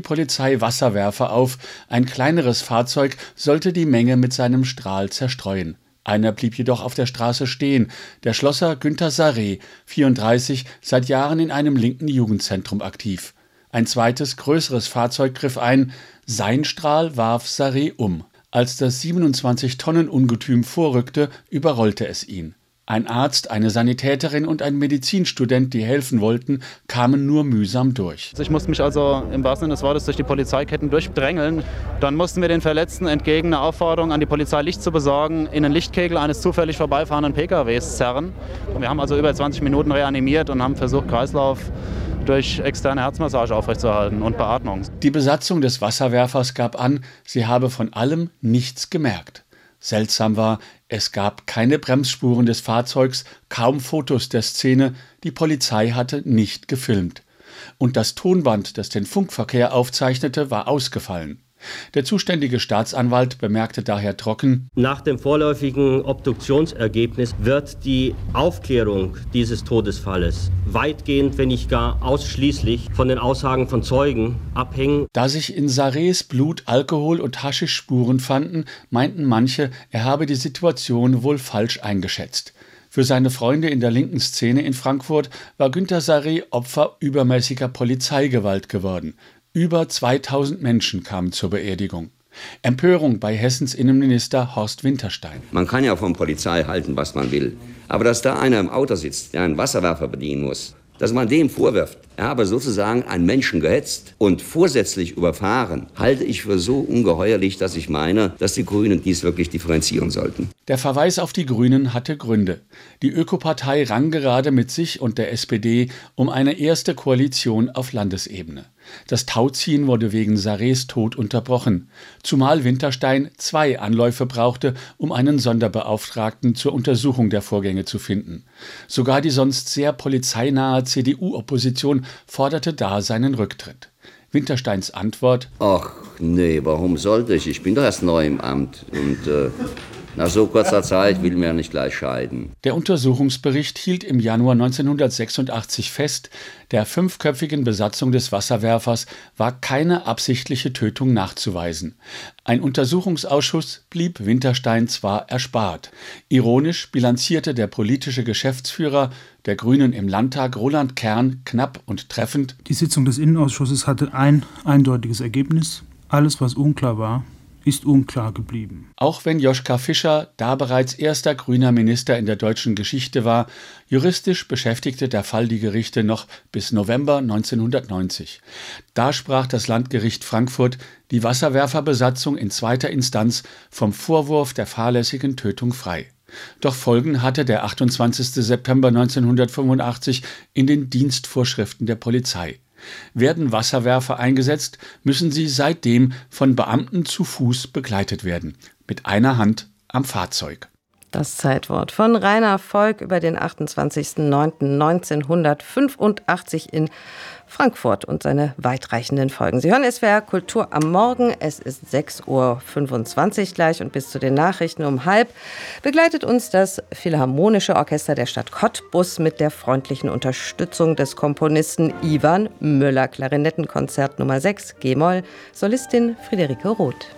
Polizei Wasserwerfer auf. Ein kleineres Fahrzeug sollte die Menge mit seinem Strahl zerstreuen. Einer blieb jedoch auf der Straße stehen, der Schlosser Günter Saré, 34, seit Jahren in einem linken Jugendzentrum aktiv. Ein zweites, größeres Fahrzeug griff ein, sein Strahl warf Saré um. Als das 27-Tonnen-Ungetüm vorrückte, überrollte es ihn. Ein Arzt, eine Sanitäterin und ein Medizinstudent, die helfen wollten, kamen nur mühsam durch. Ich musste mich also im wahrsten Sinne des Wortes durch die Polizeiketten durchdrängeln. Dann mussten wir den Verletzten entgegen einer Aufforderung an die Polizei, Licht zu besorgen, in den Lichtkegel eines zufällig vorbeifahrenden PKWs zerren. Und wir haben also über 20 Minuten reanimiert und haben versucht, Kreislauf durch externe Herzmassage aufrechtzuerhalten und Beatmung. Die Besatzung des Wasserwerfers gab an, sie habe von allem nichts gemerkt. Seltsam war, es gab keine Bremsspuren des Fahrzeugs, kaum Fotos der Szene, die Polizei hatte nicht gefilmt. Und das Tonband, das den Funkverkehr aufzeichnete, war ausgefallen. Der zuständige Staatsanwalt bemerkte daher trocken: Nach dem vorläufigen Obduktionsergebnis wird die Aufklärung dieses Todesfalles weitgehend, wenn nicht gar ausschließlich, von den Aussagen von Zeugen abhängen. Da sich in Sarés Blut Alkohol- und Haschischspuren fanden, meinten manche, er habe die Situation wohl falsch eingeschätzt. Für seine Freunde in der linken Szene in Frankfurt war Günter Saré Opfer übermäßiger Polizeigewalt geworden. Über 2000 Menschen kamen zur Beerdigung. Empörung bei Hessens Innenminister Horst Winterstein. Man kann ja von Polizei halten, was man will. Aber dass da einer im Auto sitzt, der einen Wasserwerfer bedienen muss, dass man dem vorwirft, er habe sozusagen einen Menschen gehetzt und vorsätzlich überfahren, halte ich für so ungeheuerlich, dass ich meine, dass die Grünen dies wirklich differenzieren sollten. Der Verweis auf die Grünen hatte Gründe. Die Ökopartei rang gerade mit sich und der SPD um eine erste Koalition auf Landesebene. Das Tauziehen wurde wegen Sarés Tod unterbrochen, zumal Winterstein 2 Anläufe brauchte, um einen Sonderbeauftragten zur Untersuchung der Vorgänge zu finden. Sogar die sonst sehr polizeinahe CDU-Opposition forderte da seinen Rücktritt. Wintersteins Antwort: Ach nee, warum sollte ich? Ich bin doch erst neu im Amt und nach so kurzer Zeit will mir nicht gleich scheiden. Der Untersuchungsbericht hielt im Januar 1986 fest, der 5-köpfigen Besatzung des Wasserwerfers war keine absichtliche Tötung nachzuweisen. Ein Untersuchungsausschuss blieb Winterstein zwar erspart. Ironisch bilanzierte der politische Geschäftsführer der Grünen im Landtag, Roland Kern, knapp und treffend: Die Sitzung des Innenausschusses hatte ein eindeutiges Ergebnis. Alles, was unklar war, ist unklar geblieben. Auch wenn Joschka Fischer da bereits erster grüner Minister in der deutschen Geschichte war, juristisch beschäftigte der Fall die Gerichte noch bis November 1990. Da sprach das Landgericht Frankfurt die Wasserwerferbesatzung in zweiter Instanz vom Vorwurf der fahrlässigen Tötung frei. Doch Folgen hatte der 28. September 1985 in den Dienstvorschriften der Polizei. Werden Wasserwerfer eingesetzt, müssen sie seitdem von Beamten zu Fuß begleitet werden, mit einer Hand am Fahrzeug. Das Zeitwort von Rainer Volk über den 28.09.1985 in Frankfurt und seine weitreichenden Folgen. Sie hören SWR Kultur am Morgen. Es ist 6.25 Uhr gleich und bis zu den Nachrichten um 12:30 begleitet uns das Philharmonische Orchester der Stadt Cottbus mit der freundlichen Unterstützung des Komponisten Ivan Müller. Klarinettenkonzert Nummer 6, G-Moll, Solistin Friederike Roth.